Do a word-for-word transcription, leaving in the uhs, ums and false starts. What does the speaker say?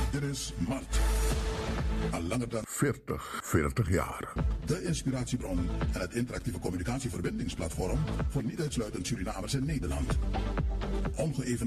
Dit is Mart. Al langer dan veertig, veertig jaar. de inspiratiebron en het interactieve communicatieverbindingsplatform voor niet uitsluitend Surinamers in Nederland. Ongeëvenaard